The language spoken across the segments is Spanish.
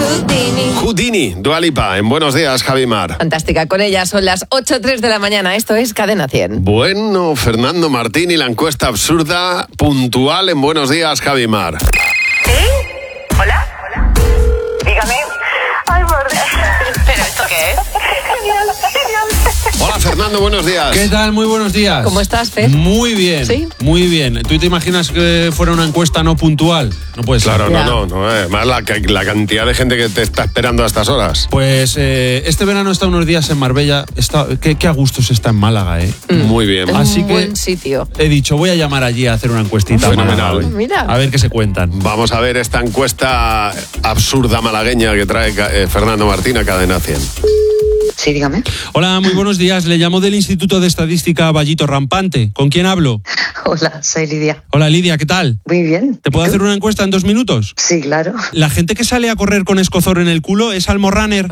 Houdini, Dua Lipa, en Buenos Días, Javimar. Fantástica, con ella son las 8:03 de la mañana. Esto es Cadena 100. Bueno, Fernando Martín y la encuesta absurda puntual en Buenos Días, Javimar. ¿Sí? ¿Hola? Dígame. Ay, por Dios. ¿Pero esto qué es? Genial. Hola, Fernando, buenos días. ¿Qué tal? Muy buenos días. ¿Cómo estás, Fer? Muy bien. ¿Sí? Muy bien. ¿Tú te imaginas que fuera una encuesta no puntual? No puede ser. Claro, Ya. no. Además, la cantidad de gente que te está esperando a estas horas. Pues este verano he estado unos días en Marbella. Qué a gusto se está en Málaga, ¿eh? Muy bien. Es Así un que- buen sitio. He dicho, voy a llamar allí a hacer una encuestita. Fenomenal. Mira. A ver qué se cuentan. Vamos a ver esta encuesta absurda malagueña que trae Fernando Martín a Cadena 100. Sí, dígame. Hola, muy buenos días. Le llamo del Instituto de Estadística Vallito Rampante. ¿Con quién hablo? Hola, soy Lidia. Hola, Lidia, ¿qué tal? Muy bien. ¿Te puedo ¿Y tú? hacer una encuesta en 2 minutos? Sí, claro. ¿La gente que sale a correr con escozor en el culo es almorrunner?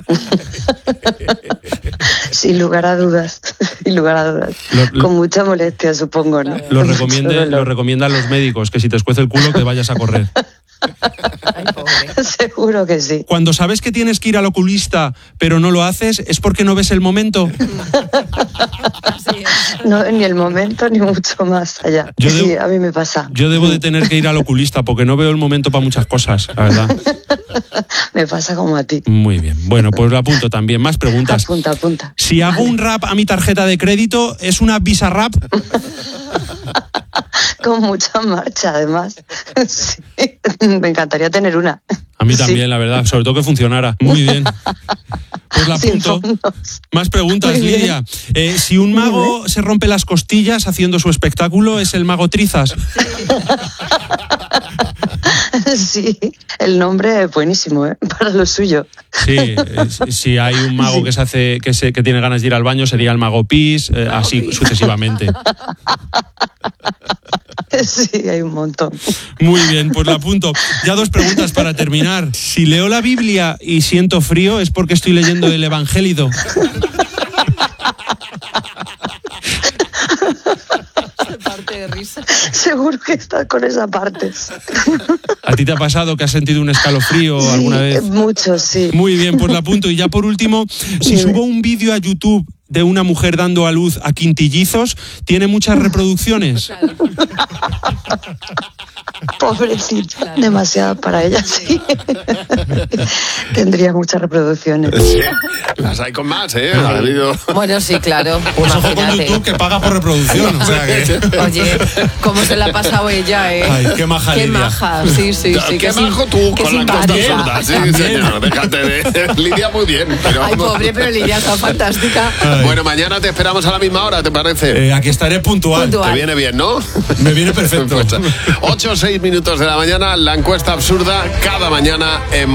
Sin lugar a dudas. Sin lugar a dudas. Con mucha molestia, supongo, ¿no? Lo Con mucho dolor. recomiendan los médicos, que si te escuece el culo que vayas a correr. Ay, pobre. Seguro que sí. Cuando sabes que tienes que ir al oculista, pero no lo haces, ¿es porque no ves el momento? Así es. No, ni el momento ni mucho más allá. Yo Sí, debo- a mí me pasa. Yo debo de tener que ir al oculista porque no veo el momento para muchas cosas, la verdad. Me pasa como a ti. Muy bien. Bueno, pues lo apunto también. Más preguntas. Apunta, apunta. Si hago un rap a mi tarjeta de crédito, ¿es una Visa Rap? Con mucha marcha, además. Sí. Me encantaría tener una. A mí Sí. también, la verdad. Sobre todo que funcionara. Muy bien. Pues la Sin apunto. fondos. Más preguntas, Muy bien. Lidia. Si un mago se rompe las costillas haciendo su espectáculo, ¿es el mago Trizas? Sí, el nombre es buenísimo, ¿eh? Para lo suyo. Sí, si hay un mago que tiene ganas de ir al baño, sería el mago Pis, así sucesivamente. Sí, hay un montón. Muy bien, pues lo apunto. Ya 2 preguntas para terminar. Si leo la Biblia y siento frío, ¿es porque estoy leyendo el Evangélido? Se parte de risa. Seguro que estás con esa parte. ¿A ti te ha pasado que has sentido un escalofrío alguna vez? Mucho, sí. Muy bien, pues lo apunto. Y ya por último, si subo un vídeo a YouTube de una mujer dando a luz a quintillizos, ¿tiene muchas reproducciones? Pobrecita. Demasiado para ella, sí. Tendría muchas reproducciones. Sí, las hay con más, ¿eh? Ha habido... Bueno, sí, claro. Pues ojo con Imagínate. YouTube, que paga por reproducción. O sea que... Oye, ¿cómo se la ha pasado ella, eh? Ay, qué maja Qué Lidia. maja, sí. Qué que bajo tú qué con la encuesta simpática. absurda. Sí, También. señor, déjate de... Lidia muy bien, pero... Ay, pobre, pero Lidia está fantástica. Bueno, mañana te esperamos a la misma hora, ¿te parece? Aquí estaré puntual. Puntual. Te viene bien, ¿no? Me viene perfecto. Pues, 8 o 6 minutos de la mañana, la encuesta absurda cada mañana en